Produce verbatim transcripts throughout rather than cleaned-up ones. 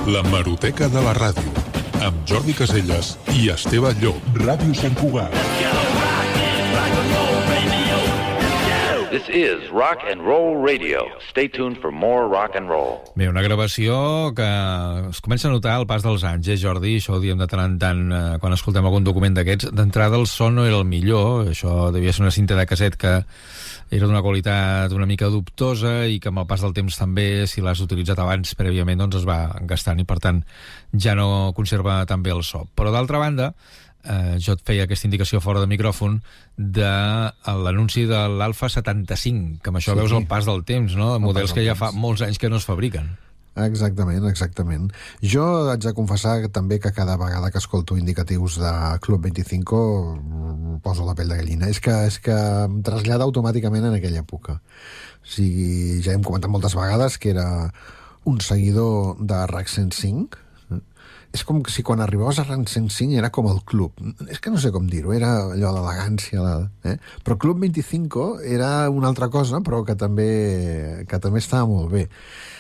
L'hemeroteca de la ràdio, amb Jordi Caselles i Esteve Llop. Ràdio Sant Cugat. This is Rock and Roll Radio. Stay tuned for more rock and roll. Bé, una gravació que es comença a notar al pas dels anys, eh, Jordi? Això ho diem de tant en tant eh, quan escoltem algun document d'aquests. D'entrada el son no era el millor, això devia ser una cinta de casset que era d'una qualitat una mica dubtosa i que amb el pas del temps també, si l'has utilitzat abans prèviament, doncs es va gastant i per tant ja no conserva tan bé el so. Però d'altra banda, eh, jo et feia aquesta indicació fora de micròfon de l'anunci de l'Alfa setanta-cinc, que amb això sí, veus el pas del temps, no? De models que ja fa molts anys que no es fabriquen. Exactament, exactament. Jo haig de confessar que també que cada vegada que escolto indicatius de Club vint-i-cinc poso la pell de gallina. És que, és que em trasllada automàticament en aquella època. O sigui, ja hem comentat moltes vegades que era un seguidor de R A C cent cinc. És com si quan arribaves a R A C cent cinc era com el club. És que no sé com dir-ho, era allò d'elegància. Eh? Però Club vint-i-cinc era una altra cosa, però que també, que també estava molt bé.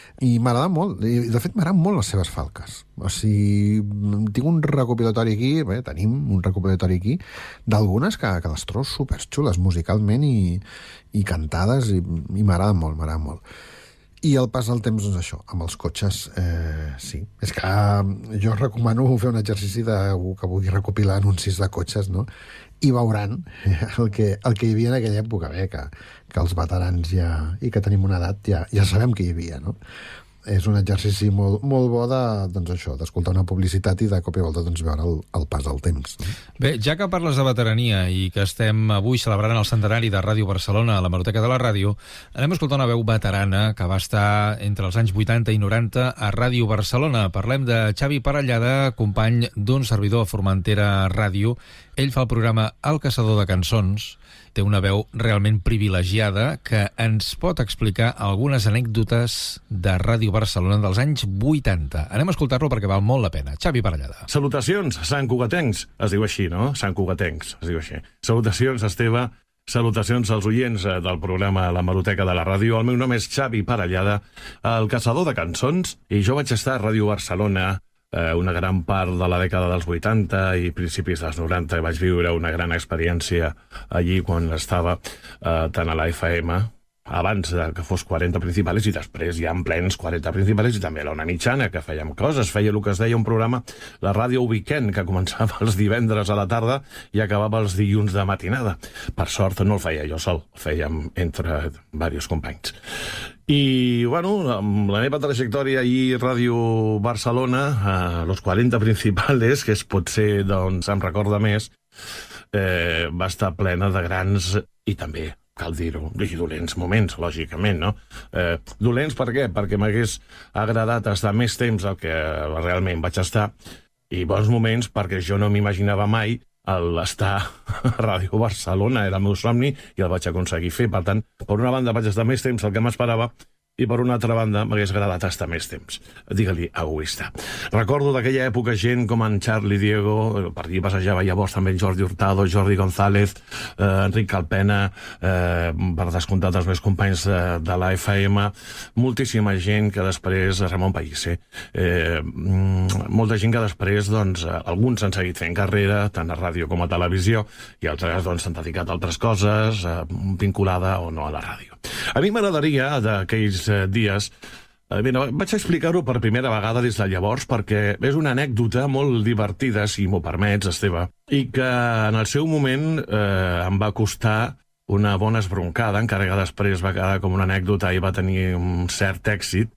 I m'agrada molt, i de fet m'agraden molt les seves falques. O sigui, tinc un recopilatori aquí, bé, tenim un recopilatori aquí, d'algunes que, que les trobo superxules musicalment i, i cantades, i, i m'agraden molt, m'agraden molt. I el pas del temps, doncs això, amb els cotxes, eh, sí. És que jo recomano fer un exercici de que vulgui recopilar anuncis de cotxes, no? I veuran el que, el que hi havia en aquella època, bé, que, que els veterans ja, i que tenim una edat ja, ja sabem que hi havia, no? És un exercici molt, molt bo de, doncs això, d'escoltar una publicitat i de cop i volta doncs, veure el, el pas del temps. Bé, ja que parles de veterania i que estem avui celebrant el centenari de Ràdio Barcelona a l'hemeroteca de la ràdio, anem a escoltar una veu veterana que va estar entre els anys vuitanta i noranta a Ràdio Barcelona. Parlem de Xavi Parellada, company d'un servidor a Formentera Ràdio. Ell fa el programa El Caçador de Cançons, té una veu realment privilegiada que ens pot explicar algunes anècdotes de Ràdio Barcelona dels anys vuitanta. Anem a escoltar-lo perquè val molt la pena. Xavi Parellada. Salutacions, Sant Cugatencs. Es diu així, no? Sant Cugatencs, es diu així. Salutacions, Esteve. Salutacions als oients del programa L'Hemeroteca de la ràdio. El meu nom és Xavi Parellada, el caçador de cançons, i jo vaig estar a Ràdio Barcelona eh, una gran part de la dècada dels vuitanta i principis dels noranta. Vaig viure una gran experiència allí quan estava eh, tant a la F M, abans de que fos quaranta principales, i després ja en plens quaranta principales, i també a l'Ona Mitjana, que fèiem coses. Feia el que es deia un programa, la Ràdio Weekend, que començava els divendres a la tarda i acabava els dilluns de matinada. Per sort no el feia jo sol, el fèiem entre diversos companys. I, bueno, amb la meva trajectòria ahir a Ràdio Barcelona, a los quaranta principales, que és potser, doncs, em recorda més, eh, va estar plena de grans i també, cal dir-ho, i dolents moments, lògicament, no? Eh, dolents per què? Perquè m'hagués agradat estar més temps del que realment vaig estar, i bons moments perquè jo no m'imaginava mai l'estar a Ràdio Barcelona, era el meu somni i el vaig aconseguir fer. Per tant, per una banda vaig estar més temps del que m'esperava, i per una altra banda m'hagués agradat estar més temps. Digue-li egoista. Recordo d'aquella època gent com en Charlie Diego, per allí passejava llavors també en Jordi Hurtado, Jordi González, eh, Enric Calpena, eh, per descomptat els meus companys de, de la F M, moltíssima gent que després, Ramon Pellicer, eh, molta gent que després, doncs, alguns han seguit fent carrera, tant a ràdio com a televisió, i altres, doncs, s'han dedicat a altres coses, eh, vinculada o no a la ràdio. A mi m'agradaria, d'aquells dies, eh, bé, vaig explicar-ho per primera vegada des de llavors perquè és una anècdota molt divertida, si m'ho permets, Esteve, i que en el seu moment eh, em va costar una bona esbroncada, encara que després va quedar com una anècdota i va tenir un cert èxit,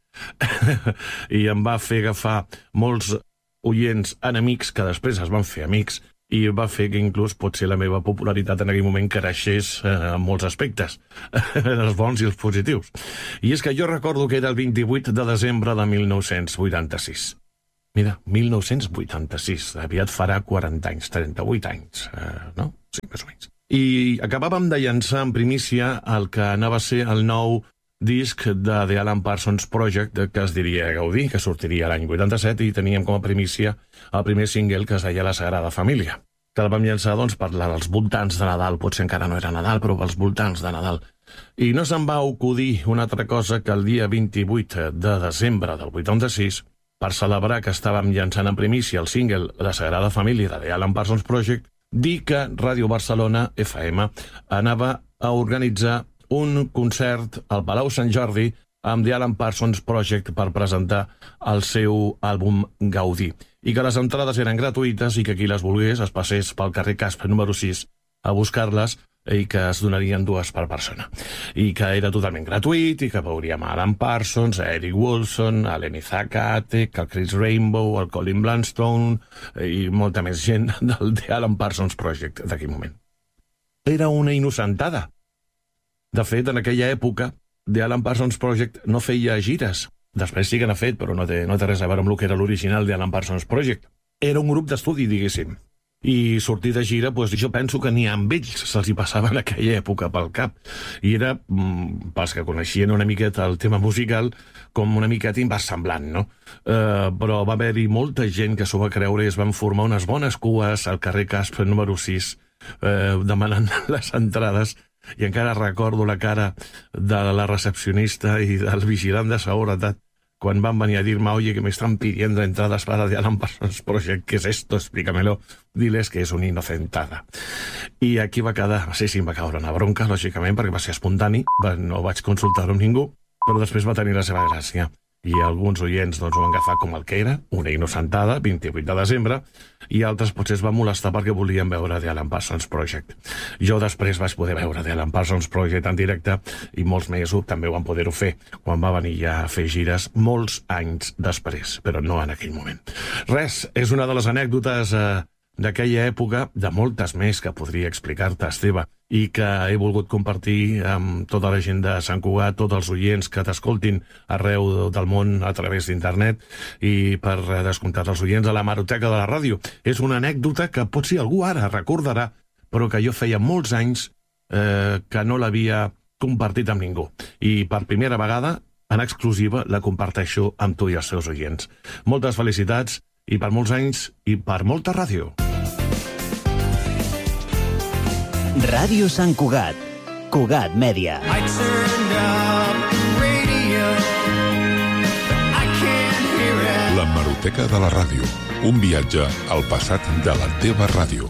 i em va fer agafar molts oients enemics que després es van fer amics, i va fer que inclús potser la meva popularitat en aquell moment creixés eh, en molts aspectes, els bons i els positius. I és que jo recordo que era el vint-i-vuit de desembre de mil nou-cents vuitanta-sis. Mira, mil nou-cents vuitanta-sis, aviat farà quaranta anys, trenta-vuit anys, eh, no? Sí, més o menys. I acabàvem de llançar en primícia el que anava a ser el nou disc de The Alan Parsons Project, que es diria Gaudí, que sortiria l'any vuitanta-set, i teníem com a primícia el primer single, que es deia La Sagrada Família, que el vam llançar, doncs, per als voltants de Nadal. Potser encara no era Nadal, però pels voltants de Nadal. I no se'm va acudir una altra cosa que el dia vint-i-vuit de desembre del vuitanta-sis per celebrar que estàvem llançant en primícia el single La Sagrada Família de The Alan Parsons Project, dir que Ràdio Barcelona F M anava a organitzar un concert al Palau Sant Jordi amb The Alan Parsons Project per presentar el seu àlbum Gaudí, i que les entrades eren gratuïtes i que qui les volgués es passés pel carrer Casp número sis a buscar-les i que es donarien dues per persona. I que era totalment gratuït i que veuríem a Alan Parsons, a Eric Wilson, a Lemmy Zakatek, al Chris Rainbow, al Colin Blunstone i molta més gent del The Alan Parsons Project d'aquell moment. Era una innocentada. De fet, en aquella època, The Alan Parsons Project no feia gires. Després sí que n'ha fet, però no té, no té res a veure amb el que era l'original de Alan Parsons Project. Era un grup d'estudi, diguéssim. I sortir de gira, doncs, jo penso que ni amb ells se'ls hi passava en aquella època pel cap. I era, pels que coneixien una miqueta el tema musical, com una miqueta inversemblant, no? Eh, però va haver-hi molta gent que s'ho va creure i es van formar unes bones cues al carrer Casp número sis eh, demanant les entrades. I encara recordo la cara de la recepcionista i del vigilant de seguretat quan van venir a dir-me, oye, que me están pidiendo entradas para The Alan Parsons Project, ¿qué es esto? Explícamelo. Diles que és una inocentada. I aquí va quedar, sí, sí, em va caure una bronca, lògicament, perquè va ser espontani, va, no vaig consultar-ho amb ningú, però després va tenir la seva gràcia. I alguns oients doncs, ho van agafar com el que era, una innocentada, vint-i-vuit de desembre, i altres potser es van molestar perquè volien veure The Alan Parsons Project. Jo després vaig poder veure The Alan Parsons Project en directe i molts més també ho van poder-ho fer quan va venir ja a fer gires molts anys després, però no en aquell moment. Res, és una de les anècdotes eh, d'aquella època, de moltes més que podria explicar-te, Esteve, i que he volgut compartir amb tota la gent de Sant Cugat, tots els oients que t'escoltin arreu del món a través d'internet i per descomptat els oients de la Hemeroteca de la Ràdio. És una anècdota que potser algú ara recordarà, però que jo feia molts anys eh, que no l'havia compartit amb ningú. I per primera vegada, en exclusiva, la comparteixo amb tu i els seus oients. Moltes felicitats i per molts anys i per molta ràdio. Ràdio Sant Cugat, Cugat Mèdia. L'Hemeroteca de la Ràdio. Un viatge al passat de la teva ràdio.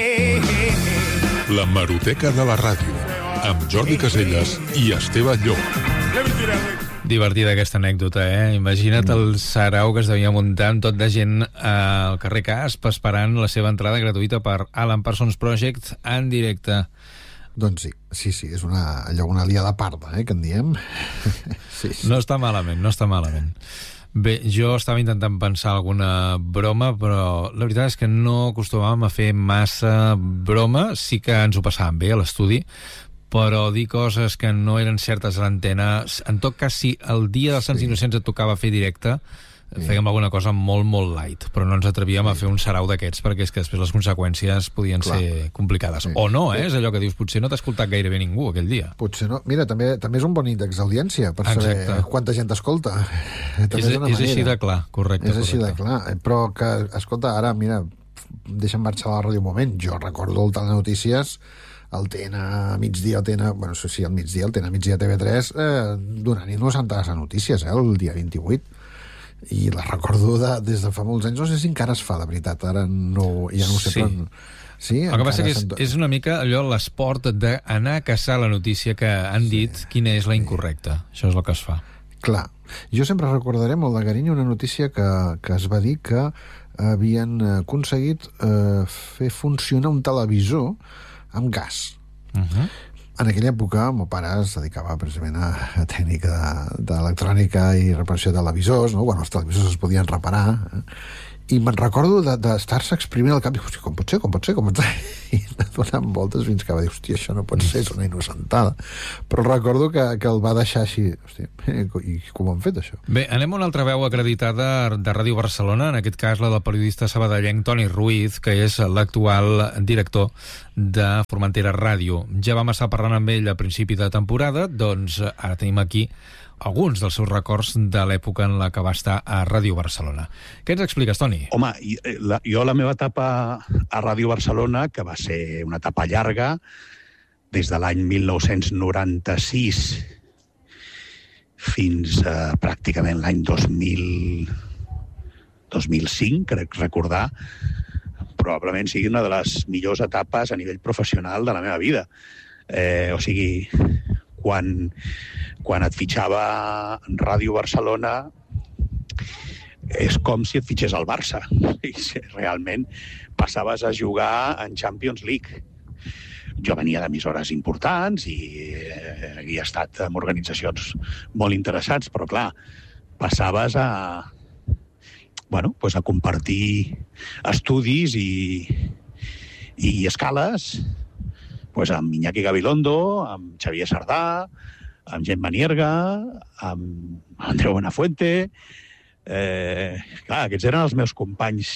L'Hemeroteca de la Ràdio. Amb Jordi Casellas i Esteve Llop. Divertida aquesta anècdota, eh? Imagina't el sarau que es devia muntar amb tot de gent al carrer Casp esperant la seva entrada gratuïta per Alan Parsons Project en directe. Doncs sí, sí, sí, és una, allò, una liada parda, eh, que en diem. Sí, sí. No està malament, no està malament. Bé, jo estava intentant pensar alguna broma, però la veritat és que no acostumàvem a fer massa broma. Sí que ens ho passàvem bé a l'estudi, però dir coses que no eren certes a l'antena. En tot cas, si el dia dels Sants sí. Innocents et tocava fer directe, sí. fèiem alguna cosa molt, molt light, però no ens atrevíem sí. a fer un sarau d'aquests, perquè és que després les conseqüències podien Clar. ser complicades. Sí. O no, eh? És allò que dius, potser no t'ha escoltat gairebé ningú aquell dia. Potser no. Mira, també també és un bon índex d'audiència per Exacte. saber quanta gent t'escolta. És, és, és així de clar, correcte. És correcte. així de clar, però que, escolta, ara, mira, deixa'm marxar a la ràdio un moment. Jo recordo el Telenotícies, el T N a migdia, el T N, bueno, sí, al migdia, el T N a migdia T V tres, eh, donant-hi unes entrades a notícies, eh, el dia vint-i-vuit. I la recordo de, des de fa molts anys. No sé si encara es fa, de veritat, ara no, ja no ho sé, sí. però... Sí, el que passa que és, és una mica allò l'esport d'anar a caçar la notícia que han dit sí. quina és la incorrecta. Sí. Això és el que es fa. Clar. Jo sempre recordaré molt de carinyo una notícia que, que es va dir que havien aconseguit eh, fer funcionar un televisor amb gas. Uh-huh. En aquella època, el meu pare es dedicava precisament a, a tècnica d'electrònica i reparació de televisors, no? Bueno, els televisors es podien reparar, eh? I me'n recordo d'estar-se de, exprimint al cap i dir, com pot ser, com pot ser, com pot ser? I anar donant voltes fins que va dir, hòstia, això no pot ser, és una innocentada. Però recordo que, que el va deixar així. Hòstia, i com ho han fet, això? Bé, anem a una altra veu acreditada de Ràdio Barcelona, en aquest cas la del periodista sabadellenc Toni Ruiz, que és l'actual director de Formentera Ràdio. Ja vam estar parlant amb ell a principi de temporada, doncs ara tenim aquí alguns dels seus records de l'època en la que va estar a Ràdio Barcelona. Què ens expliques, Toni? Home, la, jo la meva etapa a Ràdio Barcelona, que va ser una etapa llarga, des de l'any mil nou-cents noranta-sis fins a pràcticament l'any dos mil dos mil cinc, crec recordar, probablement sigui una de les millors etapes a nivell professional de la meva vida. Eh, o sigui, quan, quan et fitxava Ràdio Barcelona és com si et fitxés el Barça. I realment passaves a jugar en Champions League. Jo venia d'emissores importants i eh, havia estat en organitzacions molt interessants, però clar, passaves a, bueno, pues a compartir estudis i, i escales pues amb Iñaki Gabilondo, amb Xavier Sardà, amb Gemma Nierga, amb Andreu Buenafuente. Eh, clar, aquests eren els meus companys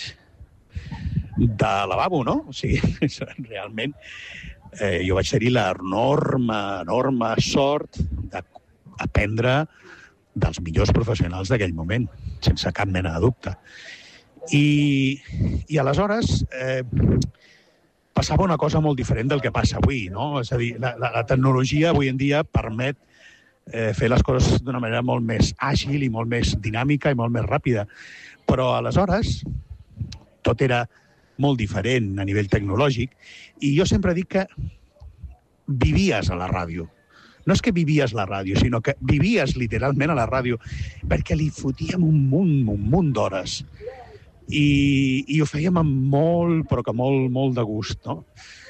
de lavabo, no? O sigui, realment eh, jo vaig tenir l'enorme, enorme sort d'aprendre dels millors professionals d'aquell moment, sense cap mena de dubte. I, i aleshores eh, passava una cosa molt diferent del que passa avui, no? És a dir, la, la, la tecnologia avui en dia permet eh, fer les coses d'una manera molt més àgil i molt més dinàmica i molt més ràpida. Però aleshores tot era molt diferent a nivell tecnològic i jo sempre dic que vivies a la ràdio. No és que vivies la ràdio, sinó que vivies literalment a la ràdio perquè li fotíem un munt, un munt d'hores. I, i ho fèiem amb molt, però que molt, molt de gust, no?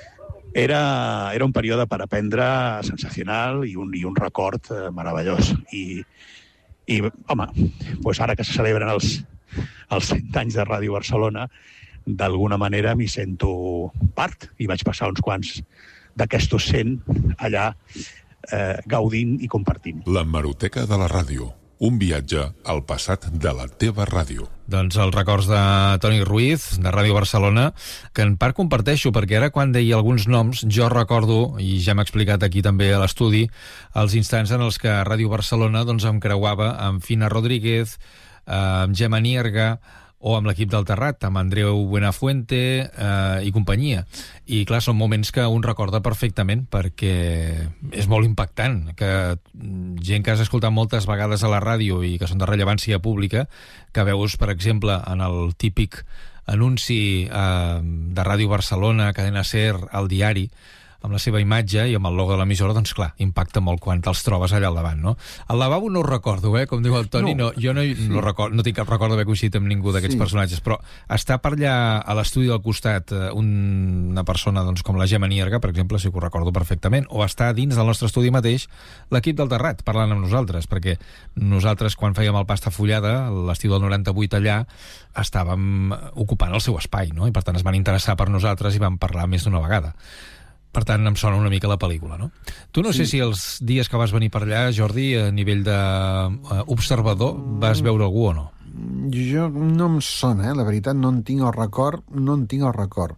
Era, era un període per aprendre sensacional i un, i un record eh, meravellós. I, i home, pues ara que se celebren els, els cent anys de Ràdio Barcelona, d'alguna manera m'hi sento part i vaig passar uns quants d'aquestos cent allà eh, gaudint i compartint. La Hemeroteca de la Ràdio. Un viatge al passat de la teva ràdio. Doncs els records de Toni Ruiz, de Ràdio Barcelona, que en part comparteixo, perquè ara quan deia alguns noms, jo recordo, i ja m'ha explicat aquí també a l'estudi, els instants en els que Ràdio Barcelona doncs, em creuava amb Fina Rodríguez, amb Gemma Nierga, o amb l'equip del Terrat, amb Andreu Buenafuente eh, i companyia. I clar, són moments que un recorda perfectament perquè és molt impactant, que gent que has escoltat moltes vegades a la ràdio i que són de rellevància pública, que veus, per exemple, en el típic anunci eh, de Ràdio Barcelona, Cadena SER, al diari, amb la seva imatge i amb el logo de l'emissora, doncs clar, impacta molt quan te'ls trobes allà al davant, no? El lavabo no ho recordo, eh? Com diu el Toni, no, no, jo no, sí. no, record, no tinc cap record d'haver coincidit amb ningú d'aquests sí. personatges, però està per allà a l'estudi del costat un, una persona doncs, com la Gemma Nierga, per exemple, sí que ho recordo perfectament, o està dins del nostre estudi mateix l'equip del Terrat, parlant amb nosaltres, perquè nosaltres, quan fèiem el Pasta Fullada, l'estiu del noranta-vuit allà, estàvem ocupant el seu espai, no? I per tant es van interessar per nosaltres i van parlar més d'una vegada. Per tant, em sona una mica la pel·lícula, no? Tu no sí. sé si els dies que vas venir per allà, Jordi, a nivell d'observador, uh, vas veure algú o no? Jo no em sona, eh? La veritat, no en tinc el record, no en tinc el record.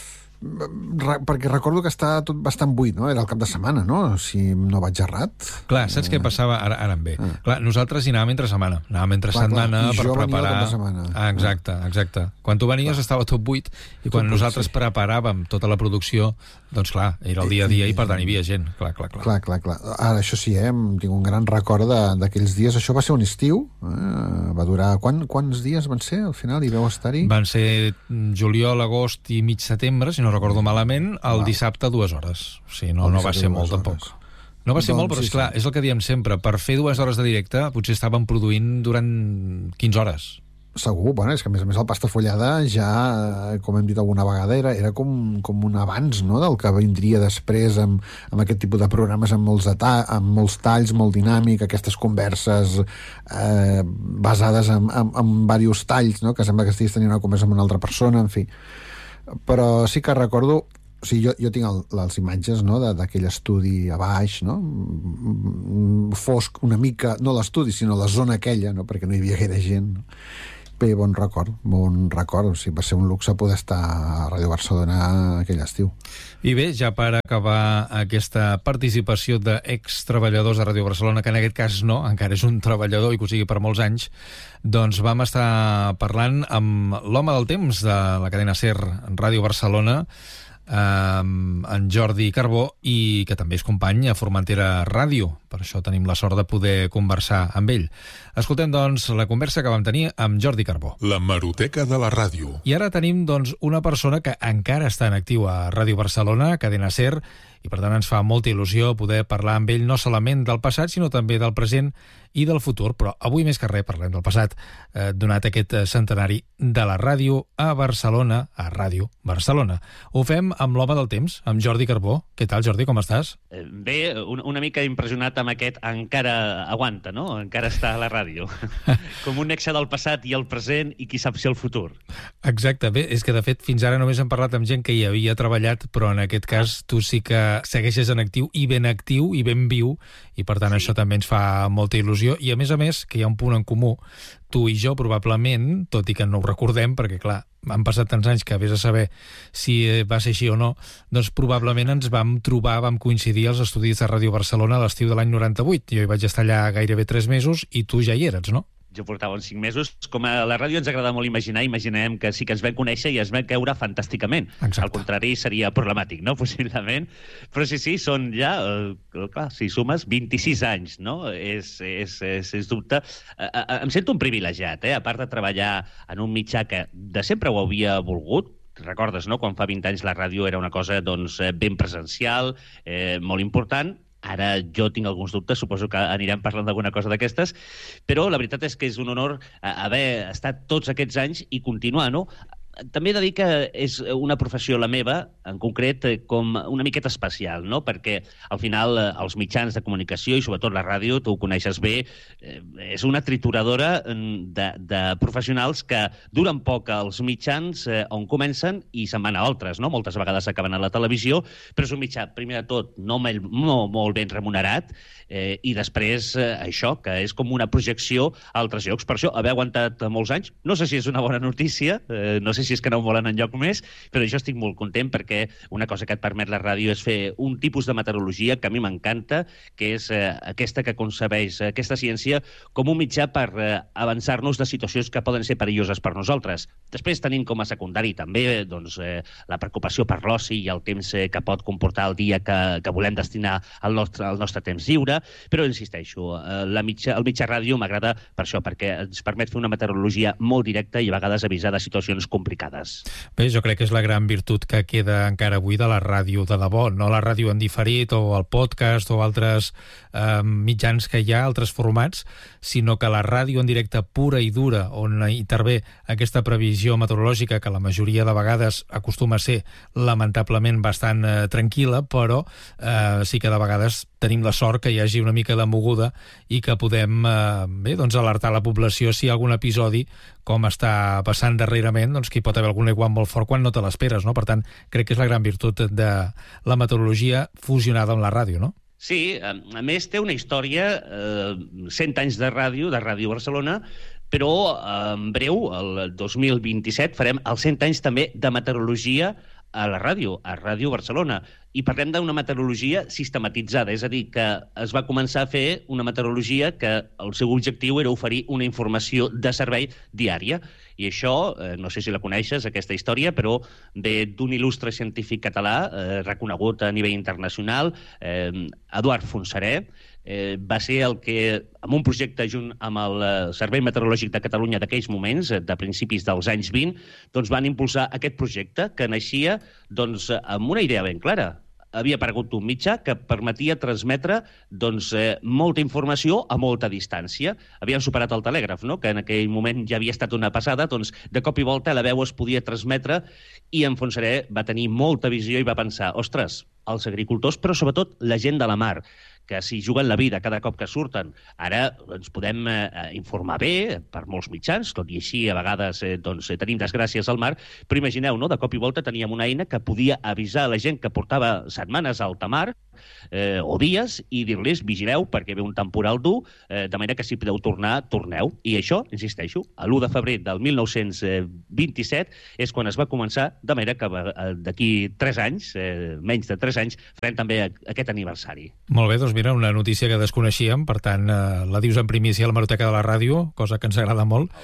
Re, perquè recordo que està tot bastant buit, no? Era el cap de setmana, no? Si no vaig errat. Clar, saps què passava? Ara, ara em ve. Ah. Clar, nosaltres hi anàvem entre setmana. Anàvem entre clar, setmana clar. per preparar... Ah, exacte, exacte. Quan tu venies clar. estava tot buit i quan tot nosaltres sí. preparàvem tota la producció, doncs clar, era el dia a dia i per tant hi havia gent. Clar, clar, clar. Clar, clar, clar. Ara, això sí, eh? Tinc un gran record d'aquells dies. Això va ser un estiu. Eh? Va durar... Quan, quants dies van ser, al final? Hi veu estar-hi? Van ser juliol, agost i mig setembre, si no recordo malament, el dissabte dues hores. O sigui, no, no va ser molt, tampoc. No va ser doncs, molt, però sí, esclar, sí. és el que diem sempre. Per fer dues hores de directe, potser estàvem produint durant quinze hores. Segur, bueno, és que a més a més el Pasta Follada ja, com hem dit alguna vegada, era, era com, com un avanç, no?, del que vindria després amb, amb aquest tipus de programes amb molts, ta amb molts talls, molt dinàmic, aquestes converses eh, basades en, en, en diversos talls, no?, que sembla que estiguis tenint una conversa amb una altra persona, en fi. Però sí que recordo, o sigui, jo, jo tinc el, les imatges, no?, d'aquell estudi a baix, no?, fosc una mica, no l'estudi, sinó la zona aquella, no?, perquè no hi havia gaire gent, no? Bé, bon record, bon record. O sigui, va ser un luxe poder estar a Ràdio Barcelona aquell estiu. I bé, ja per acabar aquesta participació d'ex-treballadors de Ràdio Barcelona, que en aquest cas no, encara és un treballador i que ho sigui per molts anys, doncs vam estar parlant amb l'home del temps de la cadena SER Ràdio Barcelona, eh, en Jordi Carbó, i que també és company a Formentera Ràdio, Per això tenim la sort de poder conversar amb ell. Escoltem, doncs, la conversa que vam tenir amb Jordi Carbó. La Hemeroteca de la ràdio. I ara tenim, doncs, una persona que encara està en actiu a Ràdio Barcelona, Cadena SER, i per tant ens fa molta il·lusió poder parlar amb ell no solament del passat, sinó també del present i del futur. Però avui més que res parlem del passat, eh, donat aquest centenari de la ràdio a Barcelona, a Ràdio Barcelona. Ho fem amb l'home del temps, amb Jordi Carbó. Què tal, Jordi, com estàs? Bé, una, una mica impressionat amb aquest encara aguanta, no? Encara està a la ràdio. Com un nexe del passat i el present i qui sap si el futur. Exacte, bé, és que de fet fins ara només hem parlat amb gent que hi havia treballat, però en aquest cas tu sí que segueixes en actiu i ben actiu i ben viu, i per tant sí. Això també ens fa molta il·lusió, i a més a més que hi ha un punt en comú, tu i jo probablement, tot i que no ho recordem, perquè clar, han passat tants anys que vés a saber si va ser així o no, doncs probablement ens vam trobar, vam coincidir als estudis de Ràdio Barcelona a l'estiu de l'any noranta-vuit. Jo hi vaig estar allà gairebé tres mesos i tu ja hi eres, no? Jo portava uns cinc mesos. Com a la ràdio ens agrada molt imaginar, imaginem que sí que ens vam conèixer i ens vam caure fantàsticament. Exacte. Al contrari, seria problemàtic, no? Possiblement. Però sí, sí, són ja, eh, clar, si sumes, vint-i-sis anys, no? És, és, és, és dubte. Eh, eh, em sento un privilegiat, eh? A part de treballar en un mitjà que de sempre ho havia volgut. Recordes, no?, quan fa vint anys la ràdio era una cosa, doncs, ben presencial, eh, molt important. Ara jo tinc alguns dubtes, suposo que anirem parlant d'alguna cosa d'aquestes, però la veritat és que és un honor haver estat tots aquests anys i continuar, no? També he de dir que és una professió, la meva, en concret, com una miqueta especial, no? Perquè al final els mitjans de comunicació i sobretot la ràdio, tu ho coneixes bé, és una trituradora de, de professionals que duren poc als mitjans on comencen i se'n van a altres, no? Moltes vegades acaben a la televisió, però és un mitjà, primer de tot, no, no molt ben remunerat, eh, i després eh, això, que és com una projecció a altres llocs. Per això, haver aguantat molts anys, no sé si és una bona notícia, eh, no sé si és que no em volen enlloc més, però jo estic molt content perquè una cosa que et permet la ràdio és fer un tipus de meteorologia que a mi m'encanta, que és eh, aquesta que concebeix aquesta ciència com un mitjà per eh, avançar-nos de situacions que poden ser perilloses per nosaltres. Després tenim com a secundari també doncs, eh, la preocupació per l'oci i el temps eh, que pot comportar el dia que, que volem destinar al nostre, al nostre temps lliure, però insisteixo, eh, la mitja, el mitjà ràdio m'agrada per això, perquè ens permet fer una meteorologia molt directa i a vegades avisar de situacions complicades. Bé, jo crec que és la gran virtut que queda encara avui de la ràdio de debò, no la ràdio en diferit o el podcast o altres eh, mitjans que hi ha, altres formats, sinó que la ràdio en directe pura i dura, on intervé aquesta previsió meteorològica que la majoria de vegades acostuma a ser lamentablement bastant eh, tranquil·la, però eh, sí que de vegades tenim la sort que hi hagi una mica de moguda i que podem eh, bé, doncs alertar la població si hi ha algun episodi com està passant darrerament, doncs que hi pot haver algun aiguat molt fort quan no te l'esperes, no? Per tant, crec que és la gran virtut de la meteorologia fusionada amb la ràdio, no? Sí, a més té una història, eh, cent anys de ràdio, de Ràdio Barcelona, però eh, en breu, el dos mil vint-i-set, farem els cent anys també de meteorologia a la ràdio, a Ràdio Barcelona. I parlem d'una meteorologia sistematitzada, és a dir, que es va començar a fer una meteorologia que el seu objectiu era oferir una informació de servei diària. I això, eh, no sé si la coneixes, aquesta història, però ve d'un il·lustre científic català, eh, reconegut a nivell internacional, eh, Eduard Fontserè. Eh, va ser el que, amb un projecte junt amb el eh, Servei Meteorològic de Catalunya d'aquells moments, eh, de principis dels anys vint, doncs van impulsar aquest projecte que naixia doncs, amb una idea ben clara. Havia aparegut un mitjà que permetia transmetre doncs, eh, molta informació a molta distància. Havien superat el telègraf, no?, que en aquell moment ja havia estat una passada, doncs de cop i volta la veu es podia transmetre i en Fontserè va tenir molta visió i va pensar, ostres, els agricultors, però sobretot la gent de la mar, que s'hi juguen la vida cada cop que surten. Ara ens podem eh, informar bé per molts mitjans, tot i així a vegades eh, doncs, tenim desgràcies al mar, però imagineu, no?, de cop i volta teníem una eina que podia avisar la gent que portava setmanes a alta mar eh, o dies i dir-los, vigileu perquè ve un temporal dur, eh, de manera que si podeu tornar, torneu. I això, insisteixo, a l'u de febrer del mil nou-cents vint-i-set és quan es va començar, de manera que eh, d'aquí tres anys, eh, menys de tres anys, farem també aquest aniversari. Molt bé, doncs mira, una notícia que desconeixíem, per tant, eh, la dius en primícia a l'Hemeroteca de la ràdio, cosa que ens agrada molt.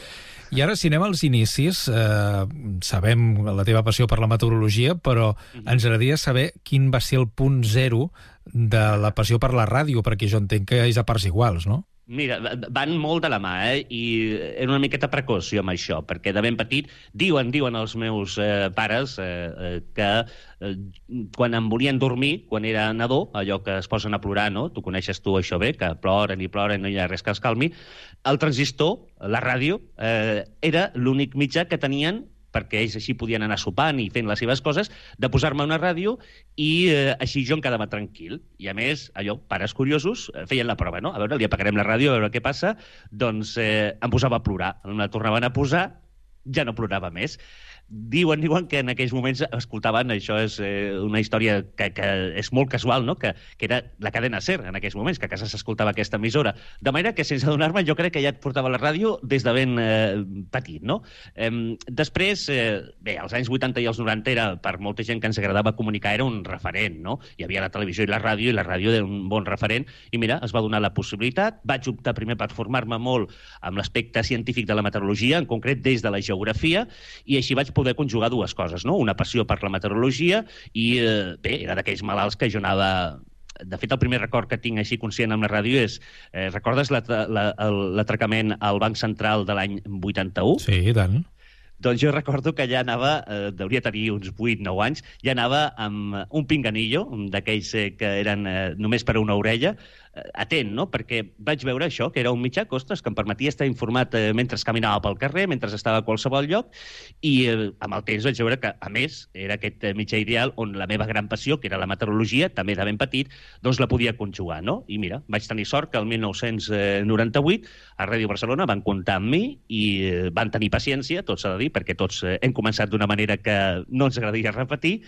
I ara, si anem als inicis, eh, sabem la teva passió per la meteorologia, però ens agradaria saber quin va ser el punt zero de la passió per la ràdio, perquè jo entenc que és a parts iguals, no? Mira, van molt de la mà, eh? I era una miqueta precoç jo amb això, perquè de ben petit diuen, diuen els meus eh, pares eh, que eh, quan em volien dormir, quan era nadó, allò que es posen a plorar, no? Tu coneixes tu això bé, que ploren i ploren, no hi ha res que els calmi. El transistor, la ràdio, eh, era l'únic mitjà que tenien, perquè ells així podien anar sopant i fent les seves coses, de posar-me una ràdio i eh, així jo em quedava tranquil. I a més, allò, pares curiosos, eh, feien la prova, no? A veure, li apagarem la ràdio, a veure què passa. Doncs eh, em posava a plorar. Em la tornaven a posar, ja no plorava més. Diuen, diuen que en aquells moments escoltaven, això és eh, una història que, que és molt casual, no? que, que era la cadena SER en aquells moments, que a casa s'escoltava aquesta emissora. De manera que, sense adonar-me, jo crec que ja et portava la ràdio des de ben eh, petit, no? Eh, després, eh, bé, als anys vuitanta i als noranta era, per molta gent que ens agradava comunicar, era un referent, no? Hi havia la televisió i la ràdio, i la ràdio era un bon referent, i mira, es va donar la possibilitat. Vaig optar primer per formar-me molt amb l'aspecte científic de la meteorologia, en concret des de la geografia, i així vaig poder conjugar dues coses, no? Una passió per la meteorologia i, eh, bé, era d'aquells malalts que jo anava... De fet, el primer record que tinc així conscient amb la ràdio és... Eh, recordes l'atracament al Banc Central de l'any vuitanta-u? Sí, i tant. Doncs jo recordo que ja anava, eh, hauria tenir uns vuit nou anys, ja anava amb un pinganillo, d'aquells eh, que eren eh, només per a una orella, eh, atent, no? Perquè vaig veure això, que era un mitjà, ostres, que em permetia estar informat eh, mentre caminava pel carrer, mentre estava a qualsevol lloc, i eh, amb el temps vaig veure que, a més, era aquest eh, mitjà ideal on la meva gran passió, que era la meteorologia, també de ben petit, doncs la podia conjugar, no? I mira, vaig tenir sort que el dinou noranta-vuit a Ràdio Barcelona van comptar amb mi i eh, van tenir paciència, tot s'ha de dir, perquè tots eh, hem començat d'una manera que no ens agradaria repetir,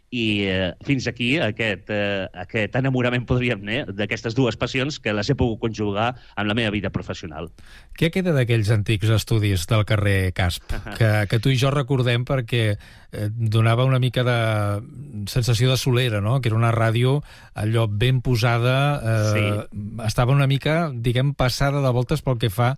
i eh, fins aquí aquest, eh, aquest enamorament, podríem dir, d'aquestes dues passions que les he pogut conjugar amb la meva vida professional. Què queda d'aquells antics estudis del carrer Casp? Que, que tu i jo recordem perquè eh, donava una mica de sensació de solera, no? Que era una ràdio allò ben posada, eh, sí. Estava una mica, diguem, passada de voltes pel que fa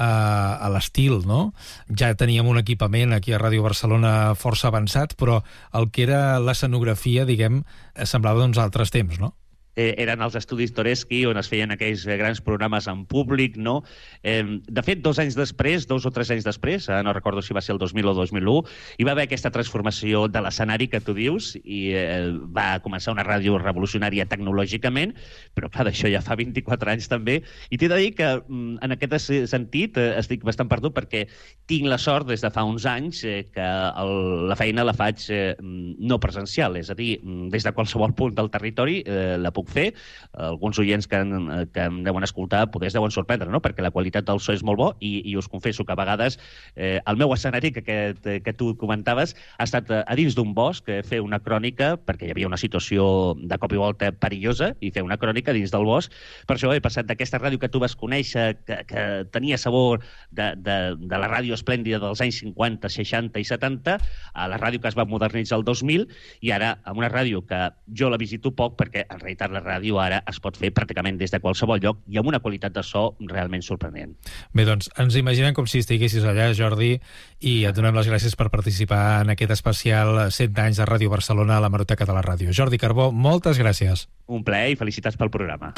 a, a l'estil, no? Ja teníem un equipament aquí a Ràdio Barcelona força avançat, però el que era l'escenografia, diguem, semblava d'uns altres temps, no? Eh, eren els estudis Toreschi, on es feien aquells grans programes en públic, no? Eh, de fet, dos anys després, dos o tres anys després, eh, no recordo si va ser el dos mil o dos mil u, hi va haver aquesta transformació de l'escenari que tu dius, i eh, va començar una ràdio revolucionària tecnològicament, però clar, d'això ja fa vint-i-quatre anys també, i t'he de dir que en aquest sentit eh, estic bastant perdut, perquè tinc la sort des de fa uns anys eh, que el, la feina la faig eh, no presencial, és a dir, des de qualsevol punt del territori eh, la puc fer. Alguns oients que, que em deuen escoltar poder es deuen sorprendre, no? Perquè la qualitat del so és molt bo i, i us confesso que a vegades eh, el meu escenari que, que, que tu comentaves ha estat a dins d'un bosc eh, fer una crònica, perquè hi havia una situació de cop i volta perillosa, i fer una crònica dins del bosc. Per això he passat d'aquesta ràdio que tu vas conèixer, que, que tenia sabor de, de, de la ràdio esplèndida dels anys cinquanta, seixanta i setanta, a la ràdio que es va modernitzar el dos mil, i ara amb una ràdio que jo la visito poc, perquè en realitat la ràdio ara es pot fer pràcticament des de qualsevol lloc i amb una qualitat de so realment sorprenent. Bé, doncs ens imaginem com si estiguessis allà, Jordi, i et donem les gràcies per participar en aquest especial cent anys de Ràdio Barcelona a l'Hemeroteca de la Ràdio. Jordi Carbó, moltes gràcies. Un plaer i felicitats pel programa.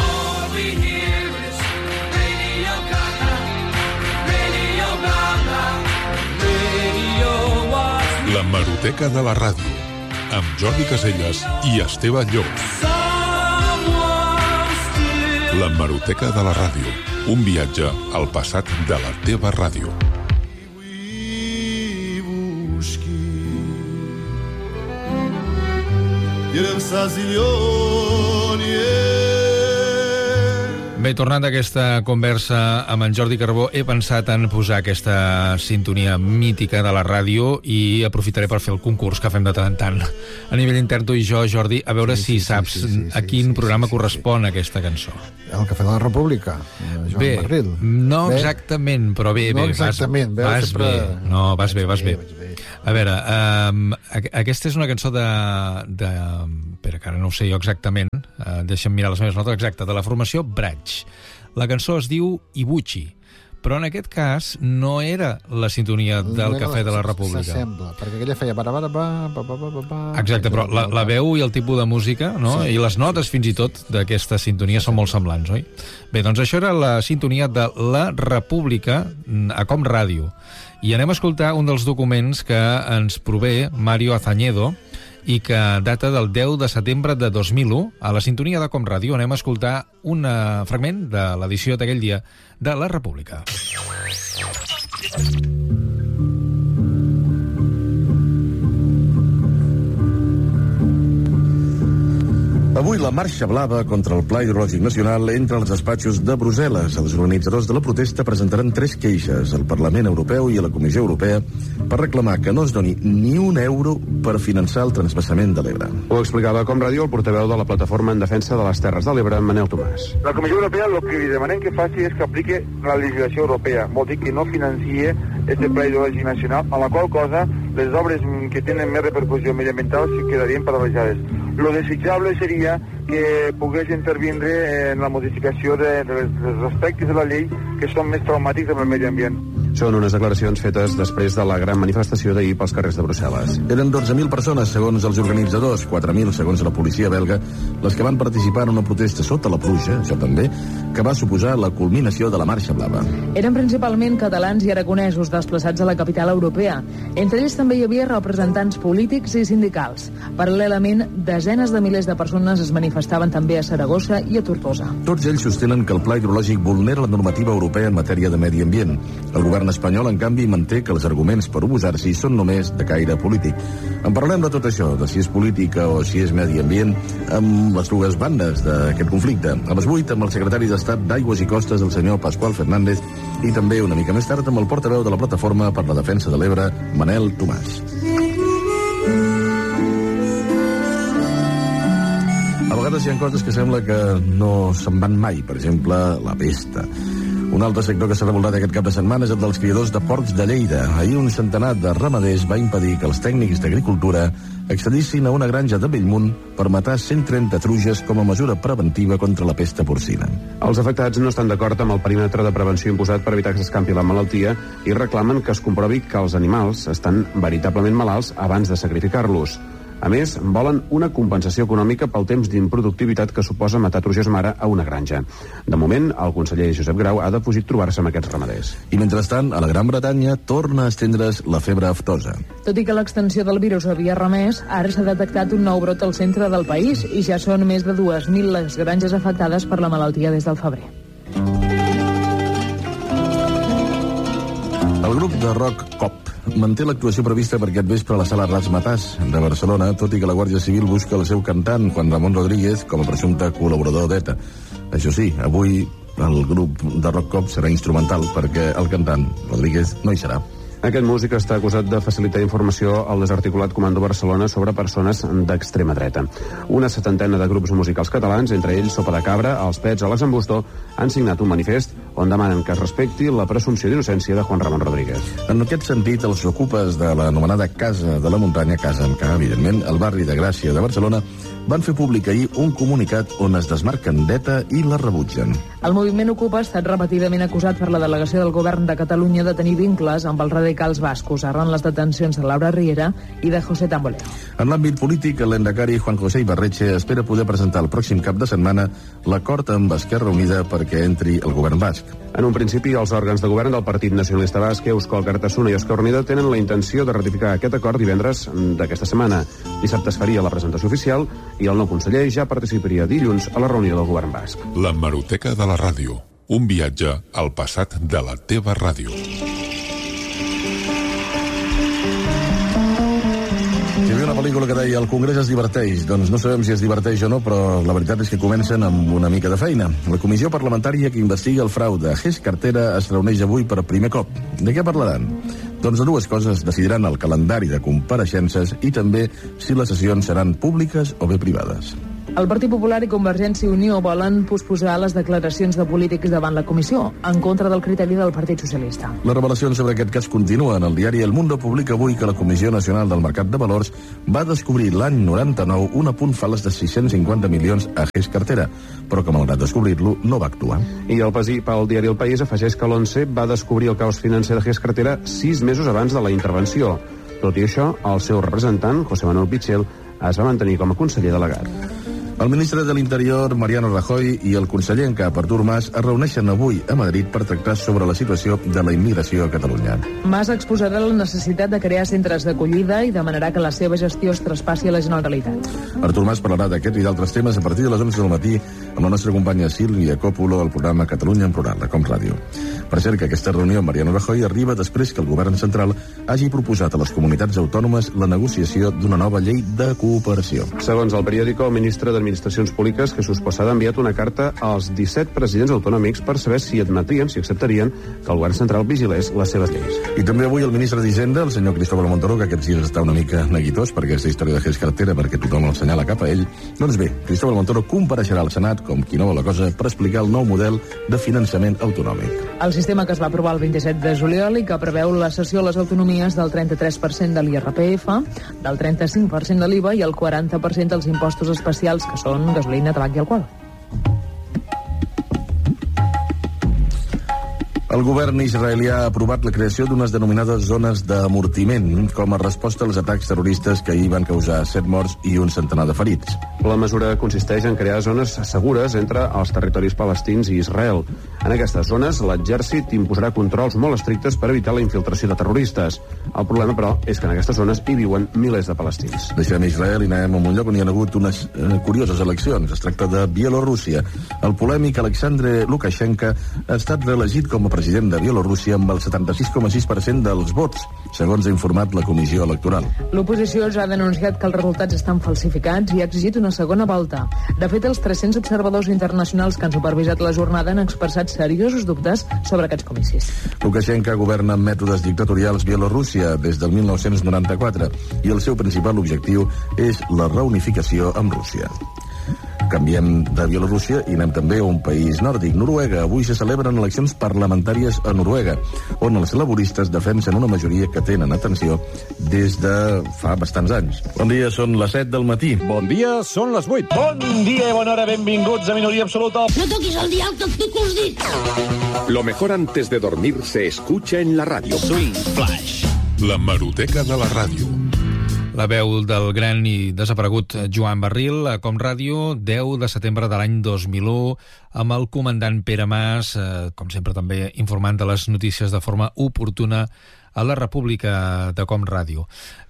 L'Hemeroteca de la Ràdio, amb Jordi Caselles i Esteve Llop. L'Hemeroteca de la Ràdio, un viatge al passat de la teva ràdio. Bé, tornant d'aquesta conversa amb en Jordi Carbó, he pensat en posar aquesta sintonia mítica de la ràdio i aprofitaré per fer el concurs que fem de tant en tant. A nivell intern, tu i jo, Jordi, a veure sí, si sí, saps sí, sí, sí, a quin sí, programa sí, sí, correspon sí. aquesta cançó. El Cafè de la República, Joan bé, Barril. No bé? exactament, però bé, no bé. Exactament, vas, vas sempre... bé. No, vas bé, vas bé. bé. A veure, um, aquesta és una cançó de... de espera, que ara no ho sé jo exactament, uh, deixa'm mirar les meves notes, exacte, de la formació Braig. La cançó es diu Ibuchi, Però en aquest cas no era la sintonia del No Cafè era- de la República. S'assembla, perquè aquella feia... Para, para, pa, pa, pa, pa, pa, Exacte, però la, la veu i el tipus de música, no? Sí. I les notes, fins i tot, d'aquesta sintonia són molt semblants, oi? Bé, doncs això era la sintonia de la República a Com Ràdio. I anem a escoltar un dels documents que ens prové Mario Azañedo i que data del deu de setembre de dos mil u. A la sintonia de Com Ràdio anem a escoltar un uh, fragment de l'edició d'aquell dia de la República. Avui la marxa blava contra el Pla Hidrològic Nacional entra als despatxos de Brussel·les. Els organitzadors de la protesta presentaran tres queixes al Parlament Europeu i a la Comissió Europea per reclamar que no es doni ni un euro per finançar el transvasament de l'Ebre. Ho explicava Com Ràdio el portaveu de la Plataforma en Defensa de les Terres de l'Ebre, Manel Tomàs. La Comissió Europea lo que li demanem que faci és que aplique la legislació europea, vol dir que no financie este Pla Hidrològic Nacional, amb la qual cosa les obres que tenen més repercussió mediambiental se quedarien paralitzades. Lo desitjable seria que pogués intervindre en la modificació de, de, dels aspectes de la llei que són més traumàtics amb el medi ambient. Són unes declaracions fetes després de la gran manifestació d'ahir pels carrers de Brussel·les. Eren dotze mil persones, segons els organitzadors, quatre mil, segons la policia belga, les que van participar en una protesta sota la pluja, això també, que va suposar la culminació de la Marxa Blava. Eren principalment catalans i aragonesos desplaçats a la capital europea. Entre ells també hi havia representants polítics i sindicals. Paral·lelament, desenes de milers de persones es manifestaven també a Saragossa i a Tortosa. Tots ells sostenen que el Pla Hidrològic vulnera la normativa europea en matèria de medi ambient. El govern espanyol, en canvi, manté que els arguments per oposar-s'hi són només de caire polític. En parlem de tot això, de si és política o si és medi ambient, amb les dues bandes d'aquest conflicte. A les vuit, amb el secretari d'Estat d'Aigües i Costes, el senyor Pasqual Fernández, i també una mica més tard amb el portaveu de la Plataforma per la Defensa de l'Ebre, Manel Tomàs. A vegades hi ha coses que sembla que no se'n van mai, per exemple, la pesta. Un altre sector que s'ha revoltat aquest cap de setmana és el dels criadors de porcs de Lleida. Ahir un centenar de ramaders va impedir que els tècnics d'agricultura accedissin a una granja de Bellmunt per matar cent trenta truges com a mesura preventiva contra la pesta porcina. Els afectats no estan d'acord amb el perímetre de prevenció imposat per evitar que s'escampi la malaltia i reclamen que es comprovi que els animals estan veritablement malalts abans de sacrificar-los. A més, volen una compensació econòmica pel temps d'improductivitat que suposa matar truges mare a una granja. De moment, el conseller Josep Grau ha defugit trobar-se amb aquests ramaders. I mentrestant, a la Gran Bretanya torna a estendre's la febre aftosa. Tot i que l'extensió del virus havia remès, ara s'ha detectat un nou brot al centre del país i ja són més de dues mil les granges afectades per la malaltia des del febrer. El grup de rock Cop manté l'actuació prevista per aquest vespre a la sala Ratzmatàs de Barcelona, tot i que la Guàrdia Civil busca el seu cantant, Juan Ramon Rodríguez, com a presumpte col·laborador d'ETA. Això sí, avui el grup de rock Cop serà instrumental perquè el cantant, Rodríguez, no hi serà. Aquest músic està acusat de facilitar informació al desarticulat Comando Barcelona sobre persones d'extrema dreta. Una setantena de grups musicals catalans, entre ells Sopa de Cabra, Els Pets o l'Exambustó, han signat un manifest on demanen que es respecti la presumpció d'innocència de Juan Ramon Rodríguez. En aquest sentit, els ocupes de l'anomenada Casa de la Muntanya, casa en què, evidentment, el barri de Gràcia de Barcelona, van fer públic ahir un comunicat on es desmarquen d'ETA i la rebutgen. El moviment Ocupa ha estat repetidament acusat per la delegació del govern de Catalunya de tenir vincles amb els radicals bascos arran les detencions de Laura Riera i de José Tamboleo. En l'àmbit polític, l'endacari Juan José Ibarretxe espera poder presentar el pròxim cap de setmana l'acord amb Esquerra Unida perquè entri el govern basc. En un principi, els òrgans de govern del Partit Nacionalista Basc, Eusko Alkartasuna i Esquerra Unida tenen la intenció de ratificar aquest acord divendres d'aquesta setmana. Dissabte es faria la presentació oficial i el nou conseller ja participaria dilluns a la reunió del govern basc. La Hemeroteca de la Ràdio. Un viatge al passat de la teva ràdio. Hi havia una pel·lícula que deia el Congrés es diverteix. Doncs no sabem si es diverteix o no, però la veritat és que comencen amb una mica de feina. La comissió parlamentària que investiga el frau de Ges Cartera es reuneix avui per primer cop. De què parlaran? Doncs de dues coses decidiran el calendari de compareixences i també si les sessions seran públiques o bé privades. El Partit Popular i Convergència i Unió volen posposar les declaracions de polítics davant la comissió, en contra del criteri del Partit Socialista. Les revelacions sobre aquest cas continuen. El diari El Mundo publica avui que la Comissió Nacional del Mercat de Valors va descobrir l'any noranta-nou un apunt fals de sis-cents cinquanta milions a G E S Cartera, però que malgrat descobrir-lo no va actuar. I el, pasi, el diari El País afegeix que l'ONCE va descobrir el caos financer de G E S Cartera sis mesos abans de la intervenció. Tot i això, el seu representant, José Manuel Pichel, es va mantenir com a conseller delegat. El ministre de l'Interior, Mariano Rajoy, i el conseller en cap, Artur Mas, es reuneixen avui a Madrid per tractar sobre la situació de la immigració a Catalunya. Mas exposarà la necessitat de crear centres d'acollida i demanarà que la seva gestió es traspassi a la Generalitat. Artur Mas parlarà d'aquests i d'altres temes a partir de les onze del matí amb la nostra companya Sílvia Còpolo al programa Catalunya en Plural, a Com Ràdio. Per cert, que aquesta reunió amb Mariano Rajoy arriba després que el govern central hagi proposat a les comunitats autònomes la negociació d'una nova llei de cooperació. Segons el periòdico, el ministre d'Administracions Públiques, Jesús Posada, ha enviat una carta als disset presidents autonòmics per saber si admetien, si acceptarien, que el govern central vigilés les seves lleis. I també avui el ministre d'Hisenda, el senyor Cristóbal Montoro, que aquests dies està una mica neguitós per aquesta història de G E S Cartera, perquè tothom el senyala cap a ell. Doncs bé, Cristóbal Montoro compareixerà al Senat, com qui no vol la cosa, per explicar el nou model de finançament autonòmic. El sistema que es va aprovar el vint-i-set de juliol i que preveu la cessió a les autonomies del trenta-tres per cent de l'I R P F, del trenta-cinc per cent de l'I V A i el quaranta per cent dels impostos especials, que són gasolina, tabac i alcohol. El govern israelià ha aprovat la creació d'unes denominades zones d'amortiment com a resposta als atacs terroristes que ahir van causar set morts i un centenar de ferits. La mesura consisteix en crear zones segures entre els territoris palestins i Israel. En aquestes zones, l'exèrcit imposarà controls molt estrictes per evitar la infiltració de terroristes. El problema, però, és que en aquestes zones hi viuen milers de palestins. Deixem Israel i anem a un lloc on hi ha hagut unes eh, curioses eleccions. Es tracta de Bielorússia. El polèmic Alexandre Lukashenko ha estat reelegit com a president de Bielorússia amb el setanta-sis coma sis per cent dels vots, segons ha informat la Comissió Electoral. L'oposició ja ha denunciat que els resultats estan falsificats i ha exigit una segona volta. De fet, els tres-cents observadors internacionals que han supervisat la jornada han expressat seriosos dubtes sobre aquests comicis. Lukashenko governa amb mètodes dictatorials Bielorússia des del mil nou-cents noranta-quatre i el seu principal objectiu és la reunificació amb Rússia. Canviem de Bielorússia i anem també a un país nòrdic, Noruega. Avui se celebren eleccions parlamentàries a Noruega, on els laboristes defensen una majoria que tenen atenció des de fa bastants anys. Bon dia, són les set del matí. Bon dia, són les vuit. Bon dia i bona hora, benvinguts a Minoria Absoluta. No toquis el dial, que et pico els dits. Lo mejor antes de dormir se escucha en la radio. Swing Flash. La Hemeroteca de la ràdio. La veu del gran i desaparegut Joan Barril, a Com Ràdio, deu de setembre de l'any dos mil u, amb el comandant Pere Mas, eh, com sempre també informant de les notícies de forma oportuna a la República de Com Ràdio.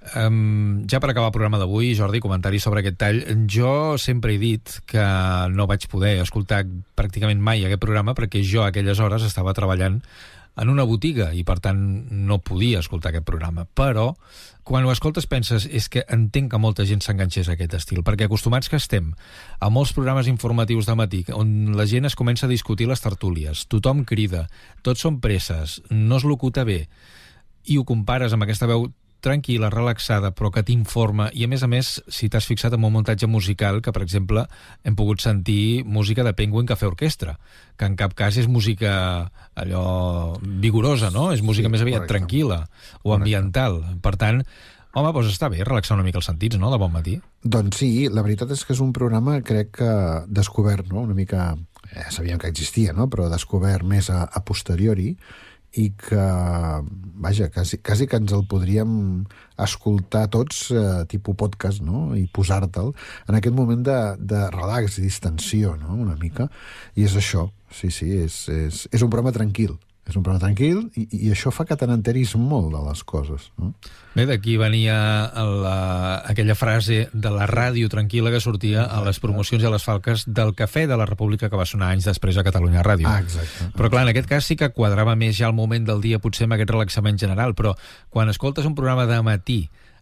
Um, ja per acabar el programa d'avui, Jordi, comentaris sobre aquest tall. Jo sempre he dit que no vaig poder escoltar pràcticament mai aquest programa perquè jo a aquelles hores estava treballant en una botiga i, per tant, no podia escoltar aquest programa. Però, quan ho escoltes penses és que entenc que molta gent s'enganxés a aquest estil, perquè acostumats que estem a molts programes informatius de matí on la gent es comença a discutir les tertúlies, tothom crida, tots són presses, no es locuta bé, i ho compares amb aquesta veu tranquil·la, relaxada, però que t'informa, i a més a més, si t'has fixat en un muntatge musical, que per exemple hem pogut sentir música de Penguin Café Orquestra, que en cap cas és música allò vigorosa, no? És música sí, més aviat correcte. Tranquil·la o ambiental. Per tant, home, doncs està bé relaxar una mica els sentits, no?, de bon matí. Doncs sí, la veritat és que és un programa, crec que descobert, no?, una mica, eh, sabíem que existia, no?, però descobert més a, a posteriori, i que, vaja, quasi, quasi que ens el podríem escoltar tots, eh, tipus podcast, no?, i posar-te'l en aquest moment de, de relax i distensió, no?, una mica, i és això, sí, sí, és, és, és un programa tranquil, és un programa tranquil, i, i això fa que te n'enteris molt de les coses, no? Bé, d'aquí venia la, aquella frase de la ràdio tranquil·la que sortia exacte. A les promocions i a les falques del Cafè de la República que va sonar anys després a Catalunya Ràdio. Ah, exacte. Però clar, en aquest cas sí que quadrava més ja el moment del dia, potser amb aquest relaxament general, però quan escoltes un programa de matí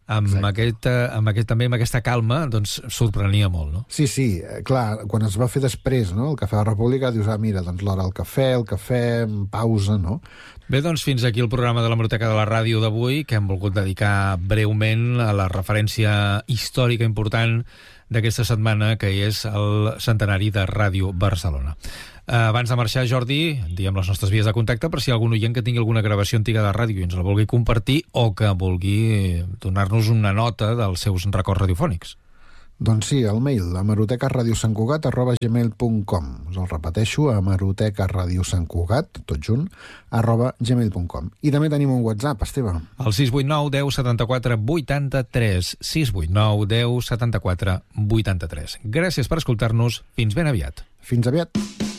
amb, aquest, amb aquest, també amb aquesta calma, doncs sorprenia molt, no? Sí, sí, clar, quan es va fer després, no?, el Cafè de la República, dius, ah, mira, doncs l'hora del cafè, el cafè, pausa, no? Bé, doncs fins aquí el programa de la Hemeroteca de la Ràdio d'avui, que hem volgut dedicar breument a la referència històrica important d'aquesta setmana, que és el centenari de Ràdio Barcelona. Abans de marxar, Jordi, diguem les nostres vies de contacte per si hi ha algun oient que tingui alguna gravació antiga de ràdio i ens la vulgui compartir o que vulgui donar-nos una nota dels seus records radiofònics. Doncs sí, el mail, hemerotecaradiosantcugat arroba gmail punt com. Us el repeteixo, hemerotecaradiosantcugat, tot junt, arroba gmail punt com. I també tenim un WhatsApp, Esteve. El sis vuit nou deu setanta-quatre vuitanta-tres. sis vuit nou deu setanta-quatre vuitanta-tres. Gràcies per escoltar-nos. Fins ben aviat. Fins aviat.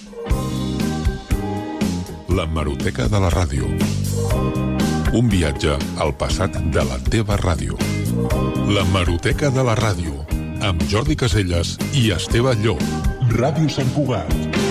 L'Hemeroteca de la Ràdio. Un viatge al passat de la teva ràdio. L'Hemeroteca de la Ràdio, amb Jordi Caselles i Esteve Llop. Ràdio Sant Cugat.